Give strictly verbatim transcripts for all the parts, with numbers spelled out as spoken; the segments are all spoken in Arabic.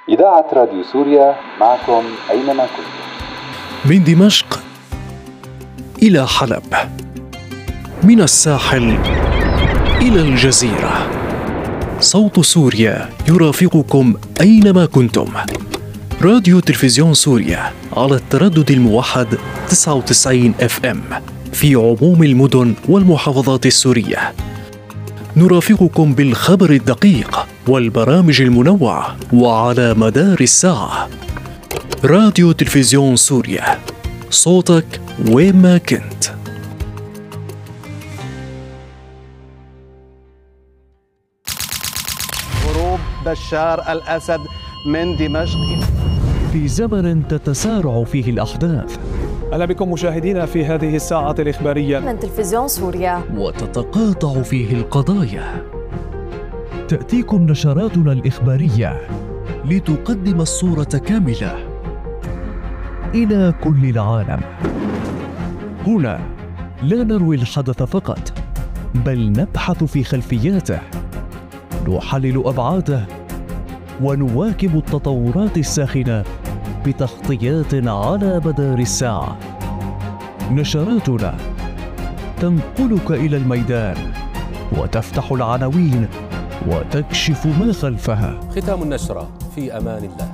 إذاعة راديو سوريا معكم أينما كنتم. من دمشق إلى حلب، من الساحل إلى الجزيرة، صوت سوريا يرافقكم أينما كنتم. راديو تلفزيون سوريا على التردد الموحد تسعة وتسعين اف ام في عموم المدن والمحافظات السورية. نرافقكم بالخبر الدقيق والبرامج المنوعة وعلى مدار الساعة. راديو تلفزيون سوريا، صوتك وين ما كنت. هروب بشار الأسد من دمشق. في زمن تتسارع فيه الأحداث، أهلا بكم مشاهدينا في هذه الساعة الإخبارية من تلفزيون سوريا، وتتقاطع فيه القضايا، تأتيكم نشراتنا الإخبارية لتقدم الصورة كاملة إلى كل العالم. هنا لا نروي الحدث فقط، بل نبحث في خلفياته، نحلل أبعاده، ونواكب التطورات الساخنة بتغطيات على مدار الساعة. نشراتنا تنقلك إلى الميدان وتفتح العناوين وتكشف ما خلفها. ختام النشرة في أمان الله.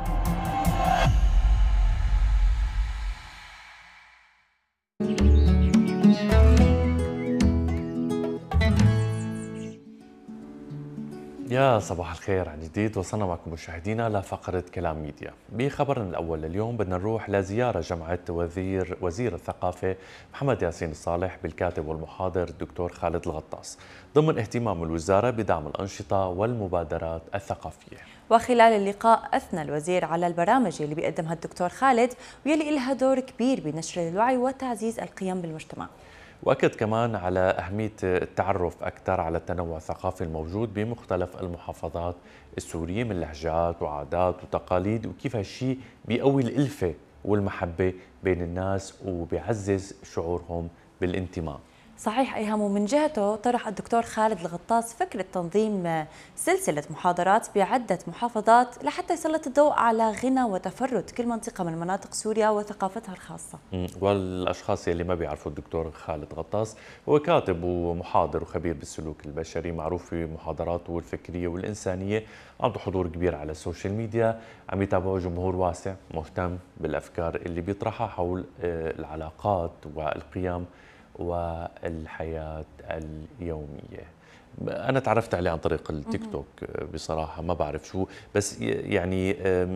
يا صباح الخير عن جديد. وصلنا معكم مشاهدينا لفقرة كلام ميديا. بخبرنا الأول لليوم بدنا نروح لزيارة جمعت وزير وزير الثقافة محمد ياسين الصالح بالكاتب والمحاضر الدكتور خالد الغطاس ضمن اهتمام الوزارة بدعم الأنشطة والمبادرات الثقافية. وخلال اللقاء أثنى الوزير على البرامج اللي بيقدمها الدكتور خالد واللي لها دور كبير بنشر الوعي وتعزيز القيم بالمجتمع. وأكد كمان على أهمية التعرف أكثر على التنوع الثقافي الموجود بمختلف المحافظات السورية من لهجات وعادات وتقاليد، وكيف هالشيء بيقوي الألفة والمحبة بين الناس وبيعزز شعورهم بالانتماء. صحيح أيهم. ومن جهته طرح الدكتور خالد الغطاس فكرة تنظيم سلسلة محاضرات بعدة محافظات لحتى يسلط الضوء على غنى وتفرد كل منطقة من مناطق سوريا وثقافتها الخاصة. والأشخاص اللي ما بيعرفوا الدكتور خالد غطاس هو كاتب ومحاضر وخبير بالسلوك البشري، معروف في محاضراته الفكرية والإنسانية، عنده حضور كبير على السوشيال ميديا، عم يتابعه جمهور واسع مهتم بالأفكار اللي بيطرحها حول العلاقات والقيم والحياة اليومية. أنا تعرفت عليه عن طريق التيك توك بصراحة، ما بعرف شو، بس يعني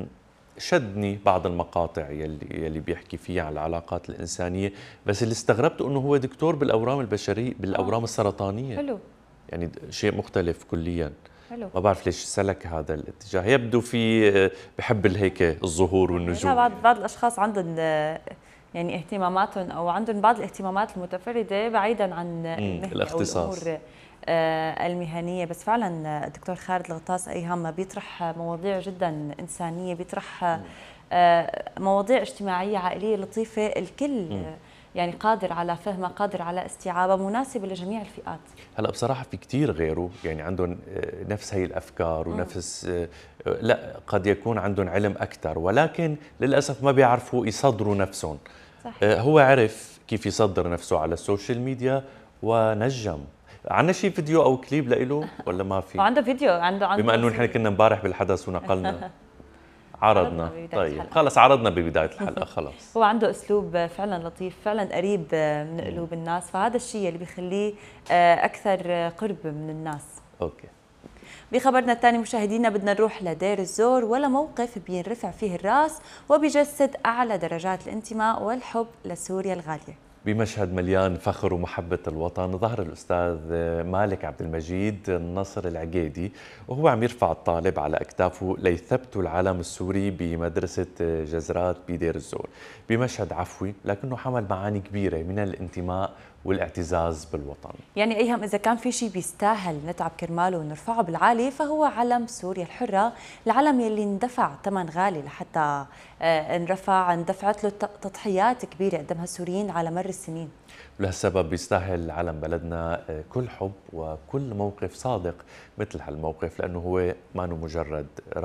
شدني بعض المقاطع يلي, يلي بيحكي فيها عن العلاقات الإنسانية، بس اللي استغربته أنه هو دكتور بالأورام البشرية بالأورام السرطانية. حلو. يعني شيء مختلف كلياً. حلو. ما بعرف ليش سلك هذا الاتجاه، يبدو في بحب هيك الظهور والنجوم. بعض بعض الأشخاص عندهم يعني اهتماماتهم او عندهم بعض الاهتمامات المتفرده بعيدا عن الاختصاص او الامور المهنيه. بس فعلا الدكتور خالد الغطاس ايهم بيطرح مواضيع جدا انسانيه، بيطرح مواضيع اجتماعيه عائليه لطيفه، الكل يعني قادر على فهمها، قادر على استيعابها، مناسبه لجميع الفئات. هلا بصراحه في كثير غيره يعني عندهم نفس هي الافكار ونفس لا قد يكون عندهم علم اكثر، ولكن للاسف ما بيعرفوا يصدروا نفسهم. صحيح. هو عرف كيف يصدر نفسه على السوشيال ميديا ونجم. عندنا شيء فيديو او كليب له ولا ما في؟ عنده فيديو، عنده عنده بما انه نحن كنا امبارح بالحدث ونقلنا عرضنا. طيب خلص عرضنا ببدايه الحلقه خلاص. هو عنده اسلوب فعلا لطيف، فعلا قريب من قلوب الناس، فهذا الشيء اللي بيخليه اكثر قرب من الناس. اوكي. بخبرنا الثاني مشاهدينا بدنا نروح لدير الزور، ولا موقف بينرفع فيه الراس وبيجسد اعلى درجات الانتماء والحب لسوريا الغاليه. بمشهد مليان فخر ومحبة الوطن ظهر الأستاذ مالك عبد المجيد النصر العقيدي وهو عم يرفع الطالب على أكتافه ليثبتوا العلم السوري بمدرسة جزرات بدير الزور بمشهد عفوي لكنه حمل معاني كبيرة من الانتماء والاعتزاز بالوطن. يعني ايهم اذا كان في شيء بيستاهل نتعب كرماله ونرفعه بالعالي فهو علم سوريا الحرة، العلم يلي اندفع ثمن غالي لحتى انرفع، اندفعت له تضحيات كبيرة قدمها السوريين على مر السنين. ولهالسبب بيستاهل علم بلدنا كل حب وكل موقف صادق مثل هالموقف، لأنه هو ما مجرد